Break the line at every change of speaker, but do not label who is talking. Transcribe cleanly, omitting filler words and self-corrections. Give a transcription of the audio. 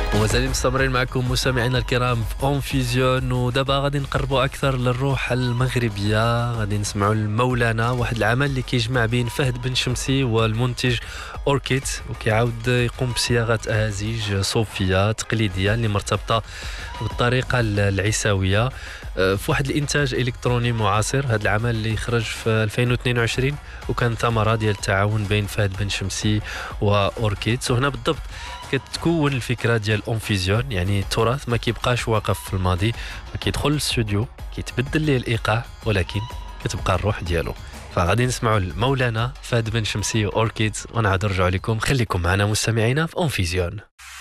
ومازالين مستمرين معكم مستمعينا الكرام في اون فيزيون، ودابا غادي نقربوا اكثر للروح المغربيه. غادي نسمعوا المولانا، واحد العمل اللي كيجمع بين فهد بن شمسي والمنتج اوركيد، وكيعاود يقوم بصياغه اهازيج صوفيه تقليديه اللي مرتبطه بالطريقه العيساويه في واحد الانتاج الكتروني معاصر. هذا العمل اللي خرج في 2022 وكان ثمره ديال التعاون بين فهد بن شمسي واوركيد. وهنا بالضبط كتكون الفكره ديال اونفيزيون، يعني التراث ما كيبقاش واقف في الماضي، ما كيدخل الاستوديو كيتبدل ليه الايقاع، ولكن كتبقى الروح ديالو. فغادي نسمعوا المولانا فهد بن شمسي واوركيد ونعاود نرجعوا لكم. خليكم معنا مستمعينا في اونفيزيون.